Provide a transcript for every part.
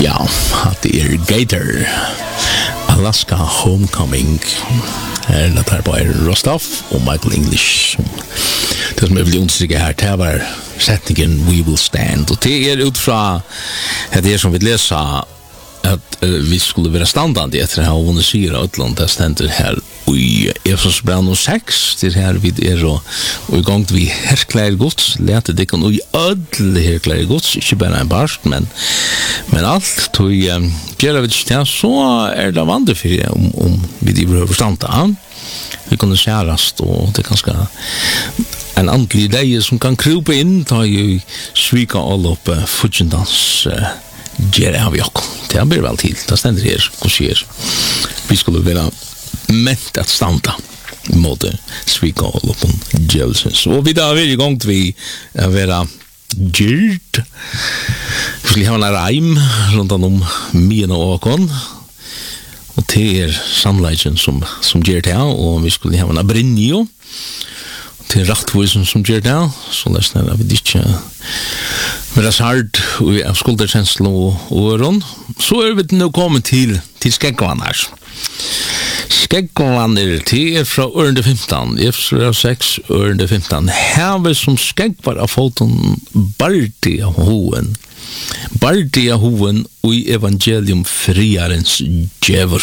Ja, det är Gator. Alaska Homecoming. Här låter på Rostov och Michael English. Det som jag vill understryka här, det var sättningen We Will Stand. Och det är utifrån det som vi läser att vi skulle vara standande efter det här och undersöka utland. Det ständer här i Efesos brev 6. Det här vi är och igång vi härklär gods. Lät det kan i ödle härklär gods. Inte bara en barst, men allt. Tog gärna vid det så är det vanligt för det om vi behöver standa. Vi kunde särast och det är ganska en andlig idé som kan krypa in. Ta ju svika all upp fudgendans gärna av jag. Det blir väl till. Det ständer här och ser. Vi skulle vilja ment att standa mot svika all upp djälsens. Och vi där är igång till vi vara gyrt. Vi skulle ha en reim runt om mina åkon. Och det är samleisen som gör det här. Och vi skulle ha en brinjo. Det är rattvisen som gör det. Så läsner vi inte vara sart av skulderkänsla och öron. Så är vi nu kommit till skäggvannar. Skäggvannar, det är från örende 15. Efter 6, örende 15. Här vi som skäggvar av foton bardiga hoen. Bardiga hoen och i evangelium friarens djävur.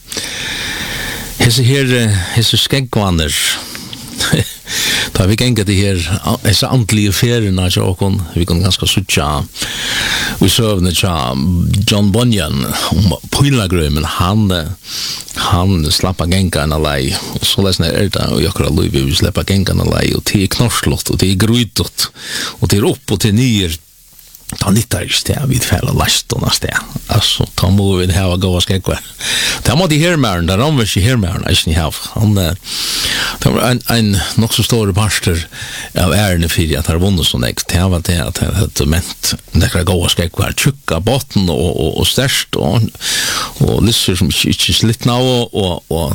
Hese skäggvannar. Da vi gänga det här dessa andliga färgerna så och vi kan ganska sucha vi sövna John Bunyan Pilagrömen han slappa gänga en alai så läsna det och jag kan lova vi släppa gänga en alai och det är knorslott och det är grytot och det är upp och det är ner ta nittar just det vid fälla lastorna det alltså ta må vi ha gå ska gå ta må de hermaren där om vi hermaren I have han det var en nog så stor pastor av ärende för att ha vunnit så näkt det var det att det ment det kan gå ska gå tjocka botten och störst och lyssnar som inte slitt nå och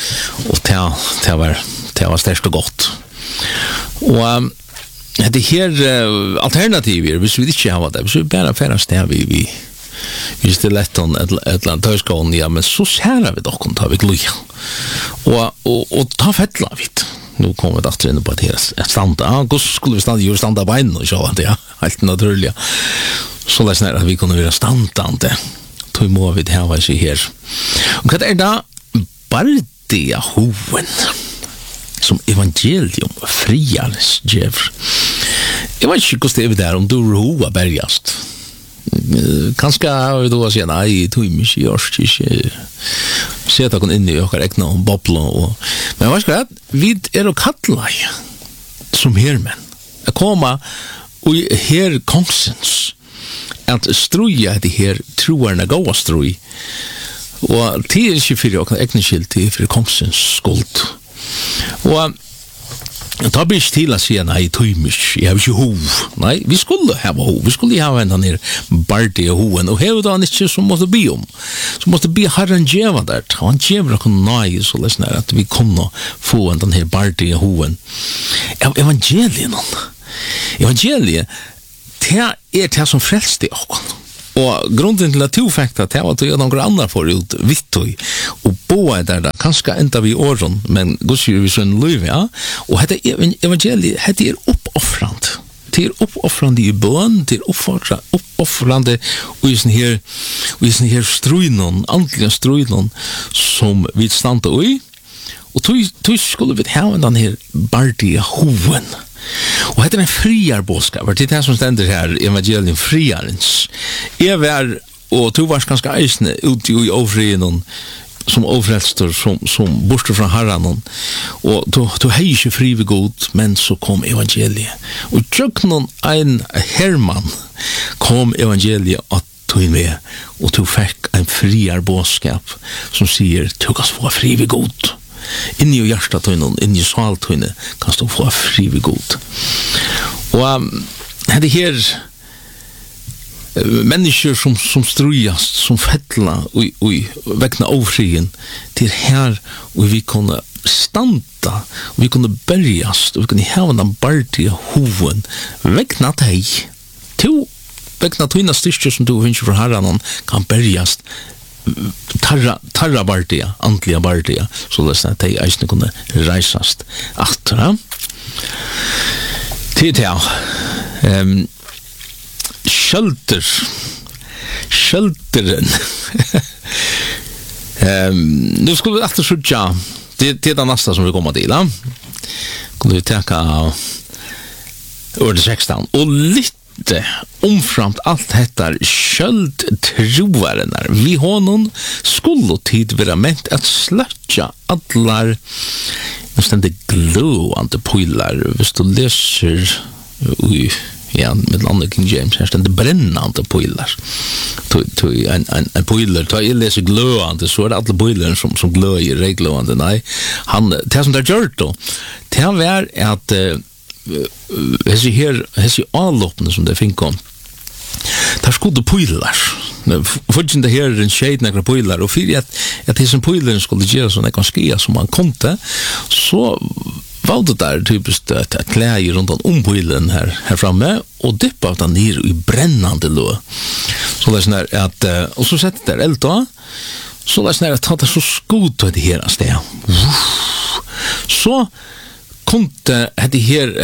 det var störst och gott och det här alternativer, hvis vi ikke har det, hvis vi bare færres det vi stiletton et land tøyskålen, ja, men så særer vi dokken, tar vi gløy. Og ta fettla vidt. Nu kommer vi datter inn på et standa. Hvordan skulle vi gjøre standa bein og så, det er helt naturlig. Så det er at vi kunne være standande. Tøy må vi det her seg her. Og hva er da? Bardia hoven. Som evangelium friarens djävur. Jag vet inte hur det är om du roa bergast. Kanske har vi då sagt nej, tog mig inte görs inte. Se att jag in i och räkna om bobbla men vad ska vi är och kalla som hermen. Jag komma och här konsens att struja det här troarna gå struj. Och det är inte för jag kan skilt till för konsens skuld. Og ta bist til å si nei, tøymisk, jeg har ikke hov. Nei, vi skulle ha hov. Vi skulle ha en her bardige hoven. Og her var det ikke som måtte be om. Så måtte be herren djeva der. Og han djeva kunne nøye så løsner at vi kunne få den her bardige hoven. Evangeliet, det er det som frelste oss. Og grunden til at du fikk det var at du gjør noen andre for ut vittøy og boe der kanskje enda vi åren men Guds gjør vi sånn liv ja og dette evangeliet dette er oppoffrande det er oppoffrande i bøn det er oppoffrande og i sånn her struinon andlige struinon som vi standa i og tog skulle vi ha den her bardige hoven. Og det er en friar bådskap. Det er det som stender her evangelium friarens. Jeg var, og du var ganske eisende ute i overreden som overhelster, som borste fra herren. Og du hei ikke fri ved god, men så kom evangeliet. Og tjøkken en herman kom evangeliet at du er med, og du fikk en friar bådskap som sier, du kan få fri ved god. Inni i hjertetøynen, inni i svaltøynen kan du få fri ved god. Og det her mennesker som strujast, som fettla og vekna overfrien til her og vi kunne standa og vi kunne berjast og vi kunne heva den bardige hoven vekna deg to vegna tøyna styrkje som du finner fra herran kan berjast tarra bardia, antliga bardia, så det at de eisne kunne reisast atra. Tita, skjølteren. Nu skulle vi efter sjutja, det er det nästa som vi kommer til, da. Kunne vi teka ord 16, og litt omframt alt detta skjöld troarenar vi honom skulle tid vara ment att slötja allar ständigt glöande pojlar hvis du läser med landet King James här ständigt brännande pojlar en pojlar tar jag läser glöande så är det alla pojlar som glöjer reglöande nej det som där gjort då det var att hesi allopne som det finkom där skulle pojlar för det här en shade några pojlar och för att det som pojlar skulle göra såna kanske som man kunde så var det där typiskt att klä runt om pojlen här framme och dippa den ner i brännande lå så det är när att och så sätter det eld då så det är när att ta det så skot det här stället så kunde det här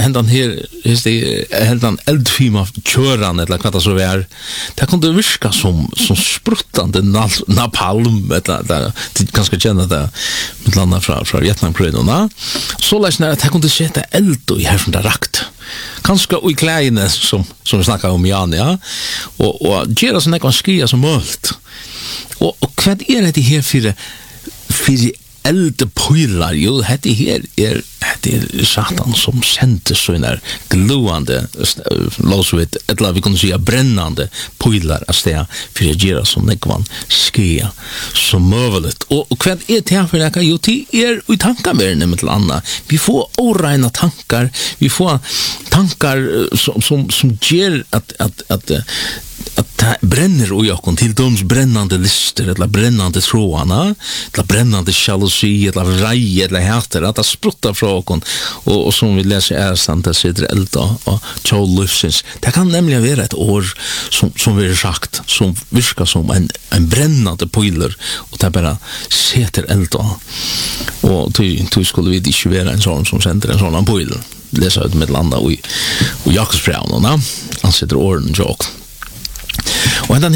händan eldfima köran eller vad det så var det kunde virka som spruttande napalm eller det ganska känna det med landa från Vietnamkrigen så läs när det kunde sätta eld i här från där rakt ganska i kläderna som vi snackar om Jan ja och gera såna ganska som möjligt och vad är det här för eldpojlar, jo, det här är satan som sände sådana glöande, låsvitt, eller vi kan säga brännande pojlar att stäga för att göra som nekvan skia som möjligt. Och vad är det här för det? Jo, det är i tankarvärlden med till Anna. Vi får oreina tankar, vi får tankar som ger att det bränner i okon till doms brännande lister eller brännande trådarna eller brännande jalousi eller rej eller hater att det spruttar från okon och som vi läser är sant att sitter eld och tjålufsens det kan nämligen vara ett år som vi har sagt som virkar som en brännande pojler och det bara sätter eld och då skulle vi inte vara en sån som sänder en sån pojler läsa ut med landa och Jakobsbrevnen han sitter åren och och det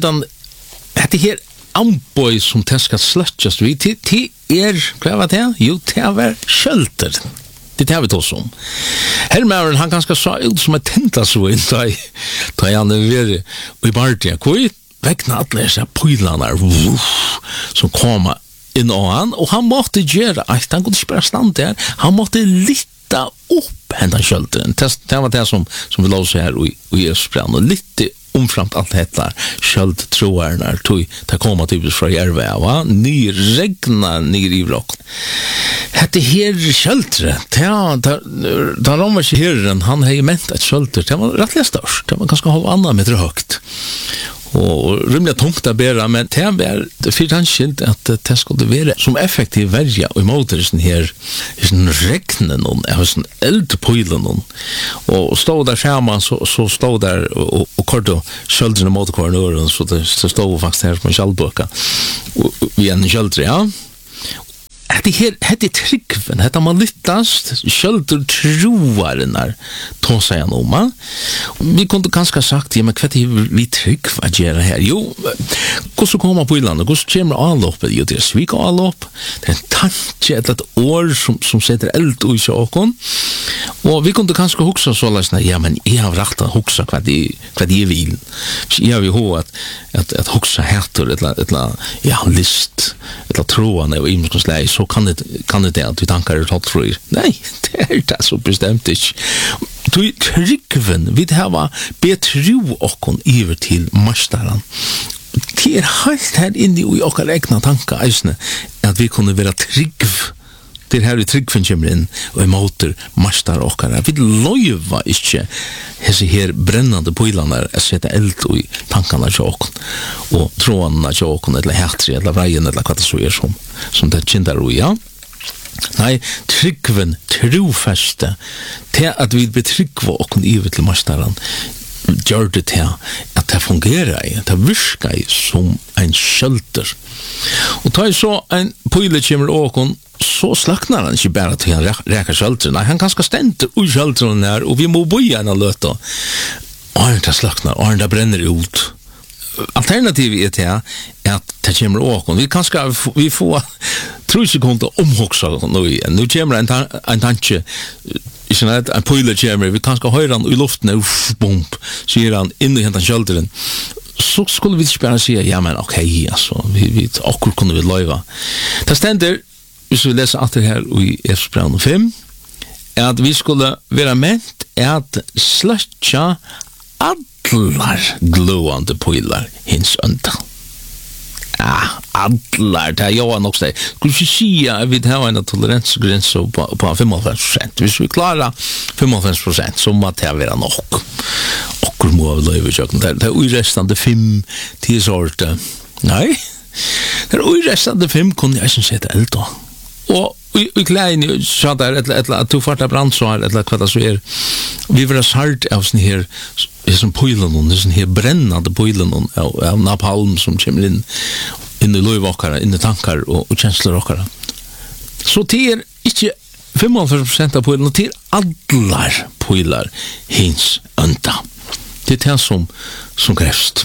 här amboy som det ska slötjas vid till vad var det? Jo, det var skjölter. Det har vi tås om. Herrmären, han ganska sa ut som ett tentasvin då han är i Bartia. Kvöj väckna alla dessa pojlarna som kommer in och han måste göra att han kunde inte bara stanna där. Han måste lita upp hända skjölteren. Det var det som vi låg så här i Jesusbrand och lite omframt allt detta sköld troarna tog ta komma typiskt från Järva ny regna ner i block. Det här sköltre ta romar sig herren han har ju ment ett skölter det var rätt störst det var ganska halvannan meter högt och rymliga tungt att bära men det var för han skilt att det skulle vara som effektiv värja och emot den här regnen och en eldpojlen och stod där skärman så stod där och korto skölden och motorkornören så det stod faktiskt här på en skjaldböka vi en skjöldre ja det tryggven, det man lyttast skjölder troarenar ta sig an om vi kunde ganska sagt ja men vad är vi trygg att göra här jo, hur så kommer på landet hur så kommer anloppet jo det är svika anlopp det är en tanke ett år som sätter eld i saken och vi kunde ganska huxa så läsna ja men jag har rätt att huxa vad det vill jag vill ha att huxa härtor eller ja list eller troande och imskonslä så kan det att vi tankar är helt fri. Nej, det är det så bestämt inte. Du tryggven, vi har betro okon över till mästaren. Det är helt här inne i våra egna tankar att vi kunde vara tryggv. Det här är tryggven kommer in och emot mästare och vi löjva inte dessa här brännande pojlarna att sätta eld i tankarna tjock och trådarna tjock eller härtre eller vägen eller vad det så är som det kindar ja. Nej, tryggven, trofäste till att vi betrygva och i till mästaren gjør det til at det fungerer, det virker som en skjølter. Og tar så en pøyle kommer åkon, så slaknar han ikke bare til han reker skjølteren. Nei, han ganske stenter ui skjølteren her, og vi må boja en av løtta. Det slaknar, det brenner ut. Alternativet til at det kommer åkon. Vi får 3 sekunder omhoksa nå igjen. Nå kommer en tanke, en pøyle kommer, vi kan høre han i luften, bump, sier han inn i hentan skjølteren. Så skulle vi ikke bare si, ja, men ok, altså, akkur kunne vi løyva. Det stender, hvis vi leser alt det her i Efesbrevet 5, at vi skulle være ment at sløtja allar gløvande pøylar hins ønda. Ja, allar, det er jo nok steg. Skulle ikke si at vi har en toleransgrense på 55%. Hvis vi klarer 55%, så må det være nok. Okkur må vi løyve kjøkken. Det er urestande 5-10 sorter. Nei, det er urestande 5 kunne jeg ikke sette eld da. Og i klein, så der, at du farta brandsvar, eller hva det så vi vil ha sart av sånne her, som pøylen, sånne her brennende pøylen av napalm som kommer inn i løyve okkara, inn i tankar og kjensler okkara. Så det ikke 55% av pøylen, det allar pøylar hins ønda. Det det som krevst.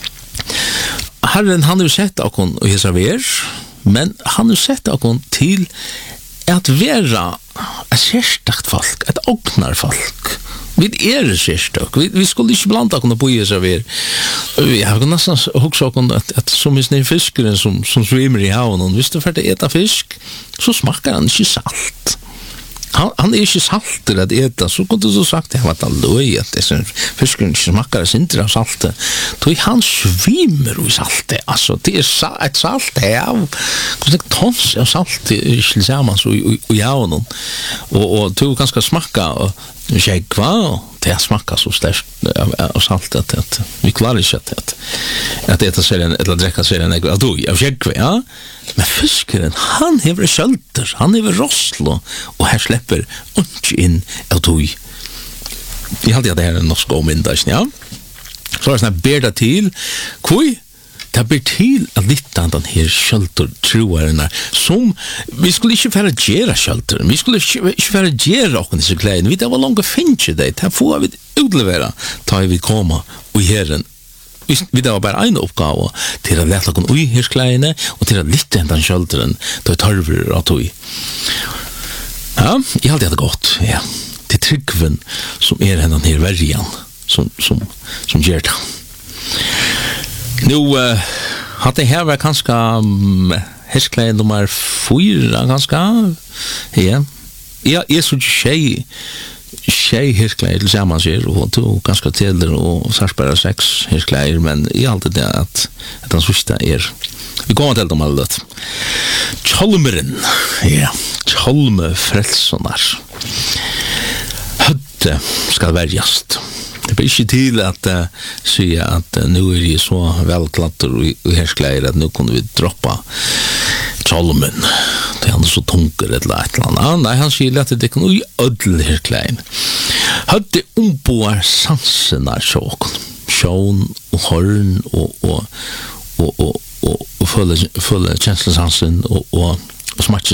Herren, han har sett akon og hesa ver, men han har sett akon til at vera et sérstakt folk, et ognar folk. Vi sérstakt. Vi skulle ikke blanda akon på hesa ver. Vi har nesten hoksa akon at som is nere fiskeren som svimmer i haven, hvis du ferdig eta fisk, så smakar han ikke salt. Han ikke salter at eta, så kunne du sagt det var løy at fiskeren ikke smakker sinter av saltet. Så han svimer i saltet, altså det et salt av tons av salt ikke sammen så i haven og du ganske smakka skjegva det smakka så sterkt av saltet at vi klarer ikke at eta serien eller drekka serien av skjegva, ja. Men fiskeren, han hever skjølter, han hever rosslo, og her slipper ikke inn av tog. Jeg halte at det her er norsk omyndas, ja. Så er det ber det til, hvor? Det ber til at litt av den her skjølter troerne, som vi skulle ikke være gjøre skjølter, vi skulle ikke være gjøre åkken disse klærne, vi det var langt å finne det, det får vi utlevere, da vi kommer og herren. Vi det var bare en oppgave til å lete noen ui hirskleiene og til å lytte hentan kjølteren til å tarver av tog. Ja, jeg hadde det godt, ja. Til tryggven som hentan her verjan som gjør det. Nå, hadde jeg her vært ganske hirskleie nummer 4, ganske, ja. Jeg så ikke hirskleier til sammen sier, og to ganske teler og sarsbæra 6 hirskleier, men i alt det at den sørste vi kommer til dem alle Tjolmeren, ja, Tjolme frelsonar høtte skal verjast. Det blir ikke til at si at nå jeg så velklatter og hirskleier at nå kunne vi droppa Tjolmen. Det han så tunker et eller annet. Nei, han sier at det kan ui ødel her klein. Hadde omboar sansenar sjåkon. Sjån og horn og følge kjenslesansen og smatje